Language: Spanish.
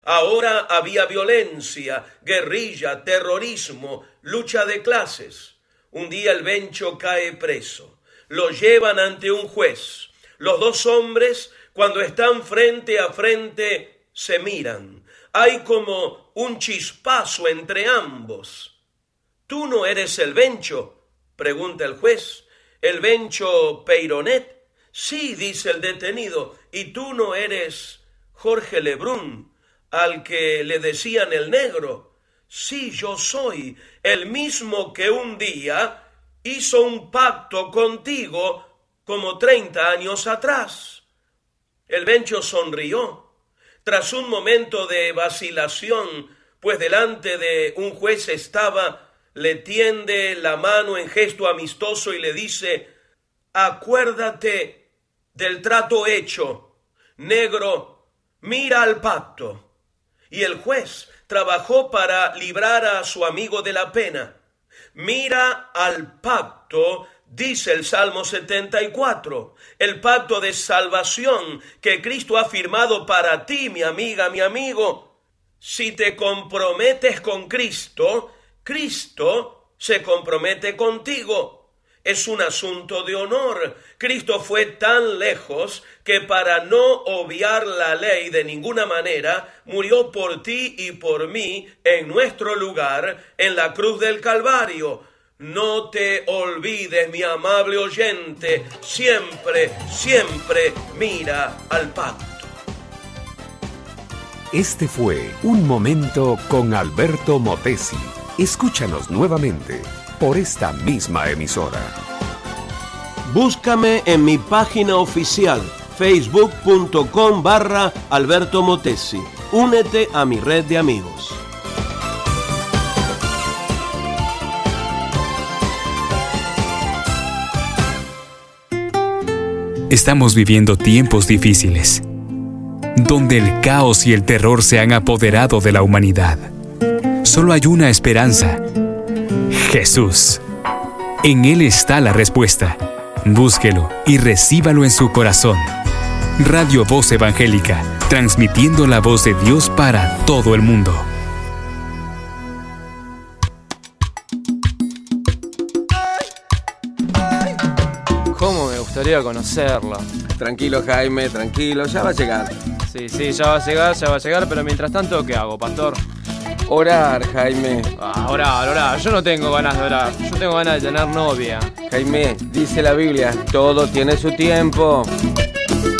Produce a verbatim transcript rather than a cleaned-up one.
Ahora había violencia, guerrilla, terrorismo, lucha de clases. Un día el Bencho cae preso. Lo llevan ante un juez. Los dos hombres, cuando están frente a frente, se miran. Hay como un chispazo entre ambos. ¿Tú no eres el Bencho?, pregunta el juez. ¿El Bencho Peyronet? Sí, dice el detenido. ¿Y tú no eres Jorge Lebrun, al que le decían el negro? Sí, yo soy el mismo que un día hizo un pacto contigo como treinta años atrás. El Bencho sonrió. Tras un momento de vacilación, pues delante de un juez estaba, le tiende la mano en gesto amistoso y le dice: acuérdate del trato hecho. Negro, mira al pacto. Y el juez trabajó para librar a su amigo de la pena. Mira al pacto, dice el Salmo setenta y cuatro, el pacto de salvación que Cristo ha firmado para ti, mi amiga, mi amigo. Si te comprometes con Cristo, Cristo se compromete contigo. Es un asunto de honor. Cristo fue tan lejos que para no obviar la ley de ninguna manera, murió por ti y por mí en nuestro lugar en la cruz del Calvario. No te olvides, mi amable oyente, siempre, siempre mira al pacto. Este fue Un Momento con Alberto Motesi. Escúchanos nuevamente por esta misma emisora. Búscame en mi página oficial, facebook.com barra Alberto Motesi. Únete a mi red de amigos. Estamos viviendo tiempos difíciles, donde el caos y el terror se han apoderado de la humanidad. Solo hay una esperanza: Jesús. En Él está la respuesta. Búsquelo y recíbalo en su corazón. Radio Voz Evangélica, transmitiendo la voz de Dios para todo el mundo. ¿Cómo me gustaría conocerla? Tranquilo, Jaime, tranquilo, ya va a llegar. Sí, sí, ya va a llegar, ya va a llegar, pero mientras tanto, ¿qué hago, pastor? Orar, Jaime. Ah, orar, orar. Yo no tengo ganas de orar. Yo tengo ganas de tener novia. Jaime, dice la Biblia, todo tiene su tiempo.